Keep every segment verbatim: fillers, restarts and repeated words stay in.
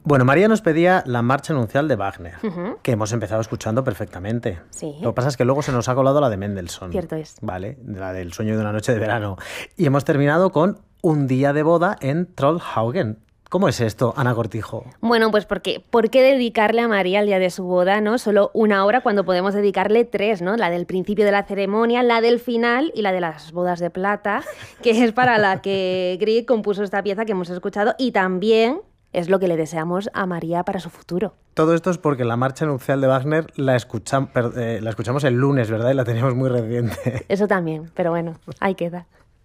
Bueno, María nos pedía la marcha nupcial de Wagner, Uh-huh. que hemos empezado escuchando perfectamente. Sí. Lo que pasa es que luego se nos ha colado la de Mendelssohn. Cierto es. Vale, la del sueño de una noche de verano. Y hemos terminado con Un día de boda en Trollhaugen. ¿Cómo es esto, Ana Cortijo? Bueno, pues porque, ¿por qué dedicarle a María el día de su boda, no? Solo una hora cuando podemos dedicarle tres, ¿no? La del principio de la ceremonia, la del final y la de las bodas de plata, que es para la que Grieg compuso esta pieza que hemos escuchado y también es lo que le deseamos a María para su futuro. Todo esto es porque la marcha nupcial de Wagner la, escucham, per, eh, la escuchamos el lunes, ¿verdad? Y la teníamos muy reciente. Eso también, pero bueno, ahí queda.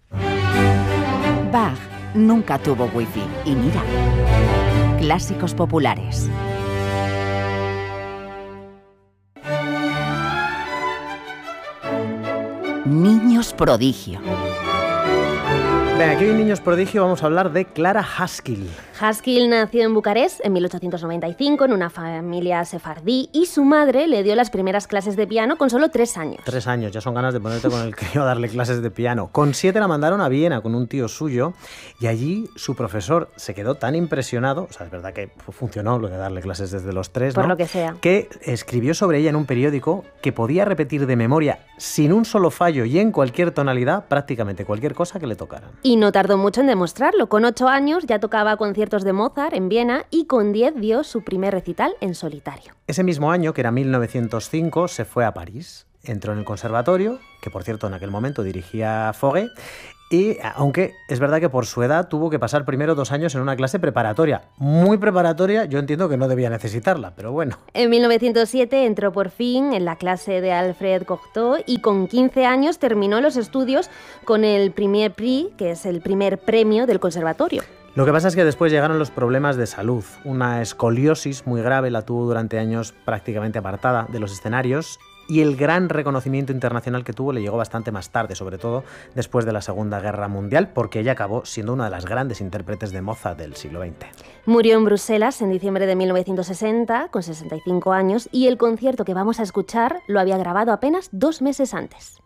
Bach nunca tuvo wifi y mira, clásicos populares. Niños prodigio. Ven, aquí en Niños Prodigio vamos a hablar de Clara Haskell. Haskell nació en Bucarest en mil ochocientos noventa y cinco en una familia sefardí y su madre le dio las primeras clases de piano con solo tres años. Tres años, ya son ganas de ponerte con el crío a darle clases de piano. Con siete la mandaron a Viena con un tío suyo y allí su profesor se quedó tan impresionado, o sea, es verdad que funcionó lo de darle clases desde los tres, Por ¿no? lo que sea. Que escribió sobre ella en un periódico que podía repetir de memoria sin un solo fallo y en cualquier tonalidad prácticamente cualquier cosa que le tocaran. Y no tardó mucho en demostrarlo. Con ocho años ya tocaba conciertos de Mozart en Viena y con diez dio su primer recital en solitario. Ese mismo año, que era mil novecientos cinco, se fue a París. Entró en el conservatorio, que por cierto en aquel momento dirigía Fauré, y aunque es verdad que por su edad tuvo que pasar primero dos años en una clase preparatoria. Muy preparatoria, yo entiendo que no debía necesitarla, pero bueno. En mil novecientos siete entró por fin en la clase de Alfred Cortot y con quince años terminó los estudios con el Premier Prix, que es el primer premio del conservatorio. Lo que pasa es que después llegaron los problemas de salud. Una escoliosis muy grave la tuvo durante años prácticamente apartada de los escenarios y el gran reconocimiento internacional que tuvo le llegó bastante más tarde, sobre todo después de la Segunda Guerra Mundial, porque ella acabó siendo una de las grandes intérpretes de Mozart del siglo veinte. Murió en Bruselas en diciembre de mil novecientos sesenta, con sesenta y cinco años, y el concierto que vamos a escuchar lo había grabado apenas dos meses antes.